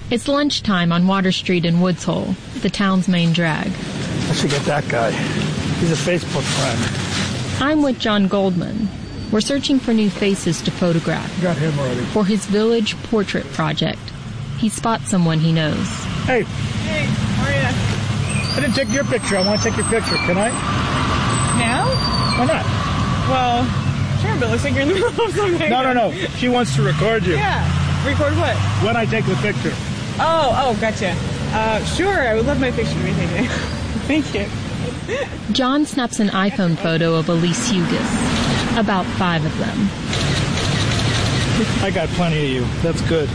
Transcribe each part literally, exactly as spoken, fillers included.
It's lunchtime on Water Street in Woods Hole, the town's main drag. I should get that guy. He's a Facebook friend. I'm with John Goldman. We're searching for new faces to photograph. Got him already. For his village portrait project. He spots someone he knows. Hey. Hey, how are you? I didn't take your picture. I want to take your picture. Can I? Now? Why not? Well, sure, but it looks like you're in the middle of something. No, no, no. She wants to record you. Yeah. Record what? When I take the picture. Oh, oh, gotcha. Uh, sure, I would love my picture to be taken. Thank you. John snaps an iPhone photo of Elise Hugas. About five of them. I got plenty of you. That's good.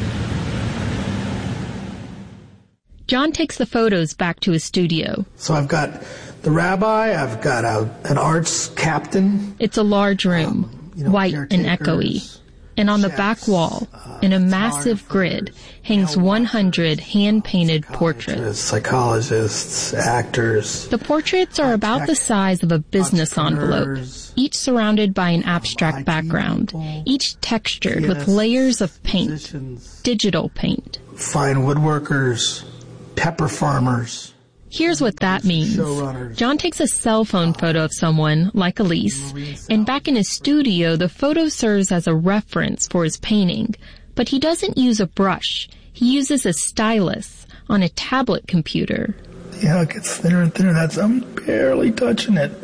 John takes the photos back to his studio. So I've got the rabbi, I've got a, an arts captain. It's a large room, um, you know, white and echoey. And on the back wall, uh, in a massive grid, hangs one hundred hand-painted portraits. Psychologists, actors. The portraits are about the size of a business envelope, each surrounded by an abstract background, each textured with layers of paint, digital paint. Fine woodworkers, pepper farmers. Here's what that means. John takes a cell phone photo of someone, like Elise, and back in his studio, the photo serves as a reference for his painting. But he doesn't use a brush. He uses a stylus on a tablet computer. Yeah, it gets thinner and thinner. That's, I'm barely touching it.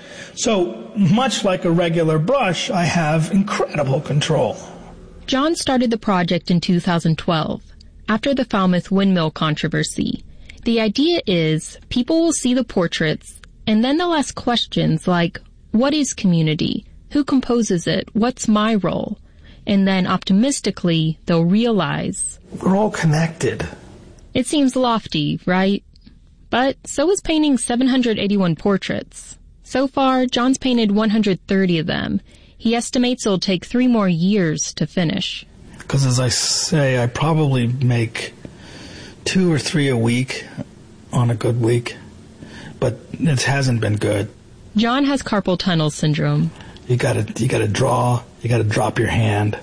So, much like a regular brush, I have incredible control. John started the project in two thousand twelve, after the Falmouth windmill controversy. The idea is people will see the portraits, and then they'll ask questions like, what is community? Who composes it? What's my role? And then optimistically, they'll realize we're all connected. It seems lofty, right? But so is painting seven hundred eighty-one portraits. So far, John's painted one hundred thirty of them. He estimates it'll take three more years to finish. Because as I say, I probably make two or three a week on a good week, but it hasn't been good. John has carpal tunnel syndrome. You gotta, you gotta draw, you gotta drop your hand.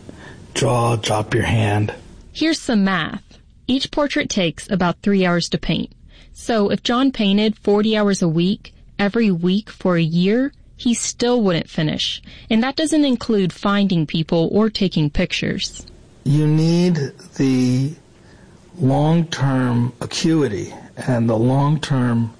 Draw, drop your hand. Here's some math. Each portrait takes about three hours to paint. So if John painted forty hours a week, every week for a year, he still wouldn't finish. And that doesn't include finding people or taking pictures. You need the long-term acuity and the long-term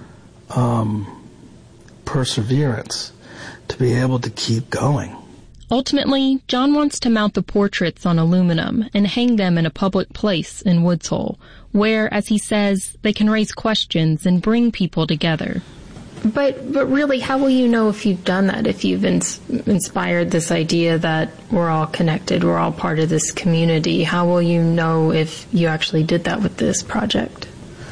um, perseverance to be able to keep going. Ultimately, John wants to mount the portraits on aluminum and hang them in a public place in Woods Hole, where, as he says, they can raise questions and bring people together. But but really, how will you know if you've done that, if you've ins- inspired this idea that we're all connected, we're all part of this community? How will you know if you actually did that with this project?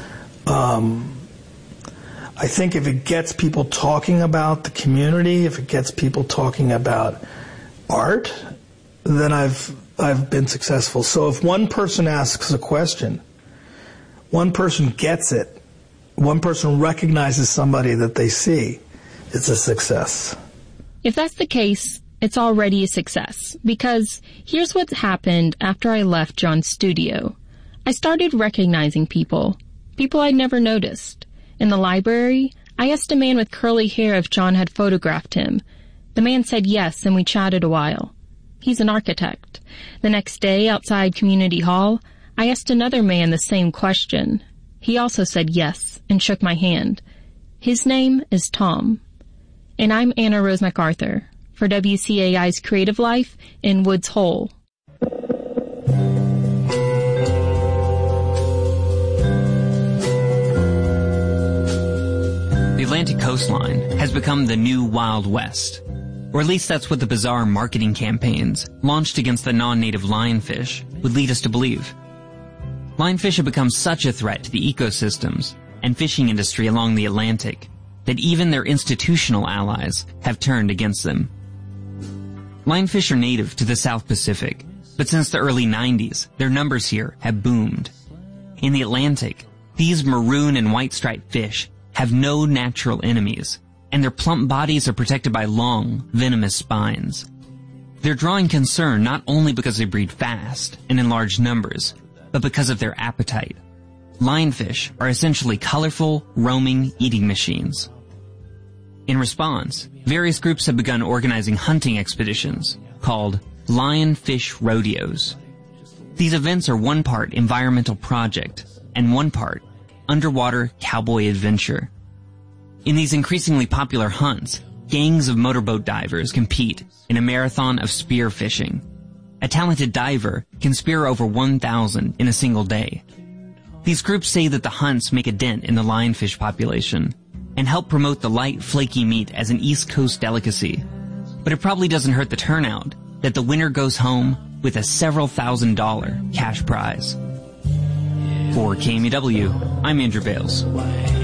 Um, I think if it gets people talking about the community, if it gets people talking about art, then I've I've been successful. So if one person asks a question, one person gets it, one person recognizes somebody that they see, it's a success. If that's the case, it's already a success, because here's what happened after I left John's studio. I started recognizing people, people I'd never noticed. In the library, I asked a man with curly hair if John had photographed him. The man said yes, and we chatted a while. He's an architect. The next day, outside Community Hall, I asked another man the same question. He also said yes and shook my hand. His name is Tom. And I'm Anna Rose MacArthur for W C A I's Creative Life in Woods Hole. The Atlantic coastline has become the new Wild West. Or at least that's what the bizarre marketing campaigns launched against the non-native lionfish would lead us to believe. Lionfish have become such a threat to the ecosystems and fishing industry along the Atlantic that even their institutional allies have turned against them. Lionfish are native to the South Pacific, but since the early nineties, their numbers here have boomed. In the Atlantic, these maroon and white striped fish have no natural enemies, and their plump bodies are protected by long, venomous spines. They're drawing concern not only because they breed fast and in large numbers, but because of their appetite. Lionfish are essentially colorful, roaming, eating machines. In response, various groups have begun organizing hunting expeditions called lionfish rodeos. These events are one part environmental project and one part underwater cowboy adventure. In these increasingly popular hunts, gangs of motorboat divers compete in a marathon of spear fishing. A talented diver can spear over one thousand in a single day. These groups say that the hunts make a dent in the lionfish population and help promote the light, flaky meat as an East Coast delicacy. But it probably doesn't hurt the turnout that the winner goes home with a several thousand dollar cash prize. For K M E W, I'm Andrew Bales.